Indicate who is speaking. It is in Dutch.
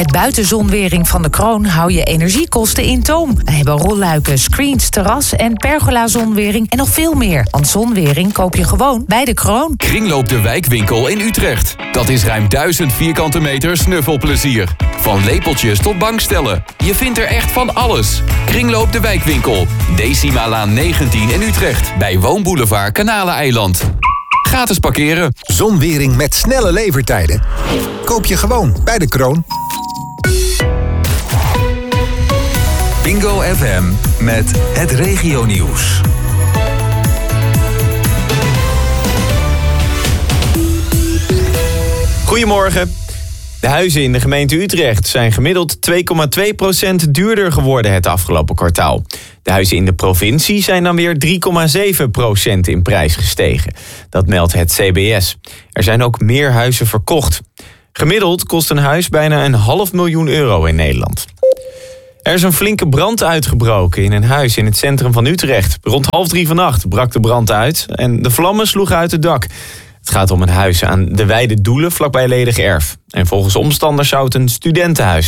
Speaker 1: Met buitenzonwering van de Kroon hou je energiekosten in toom. We hebben rolluiken, screens, terras en pergola-zonwering en nog veel meer. Want zonwering koop je gewoon bij de Kroon.
Speaker 2: Kringloop de Wijkwinkel in Utrecht. Dat is ruim 1000 vierkante meter snuffelplezier. Van lepeltjes tot bankstellen. Je vindt er echt van alles. Kringloop de Wijkwinkel. Decimalaan 19 in Utrecht. Bij Woonboulevard Kanaleneiland. Gratis parkeren.
Speaker 3: Zonwering met snelle levertijden. Koop je gewoon bij de Kroon.
Speaker 4: Bingo FM met het regionieuws.
Speaker 5: Goedemorgen. De huizen in de gemeente Utrecht zijn gemiddeld 2,2% duurder geworden het afgelopen kwartaal. De huizen in de provincie zijn dan weer 3,7% in prijs gestegen. Dat meldt het CBS. Er zijn ook meer huizen verkocht. Gemiddeld kost een huis bijna €500.000 in Nederland. Er is een flinke brand uitgebroken in een huis in het centrum van Utrecht. Rond 2:30 vannacht brak de brand uit en de vlammen sloegen uit het dak. Het gaat om een huis aan de Weide Doelen vlakbij Ledig Erf. En volgens omstanders zou het een studentenhuis